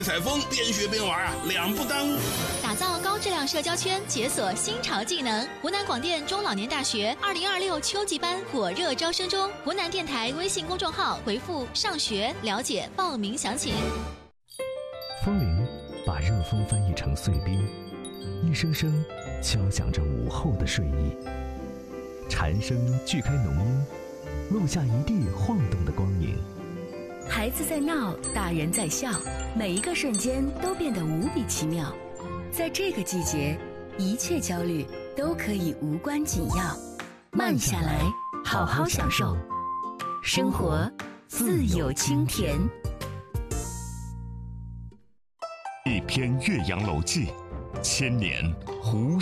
采风边学边玩啊，两不耽误。 打造高质量社交圈，解锁新潮技能。湖南广电中老年大学2026秋季班火热招生中，湖南电台微信公众号回复“上学”了解报名详情。 风铃把热风翻译成碎冰，一声声敲响着午后的睡意。蝉声锯开浓荫，落下一地晃动的光影。 孩子在闹，大人在笑，每一个瞬间都变得无比奇妙。在这个季节，一切焦虑都可以无关紧要，慢下来，好好享受生活，自有清甜。 一篇岳阳楼记，千年湖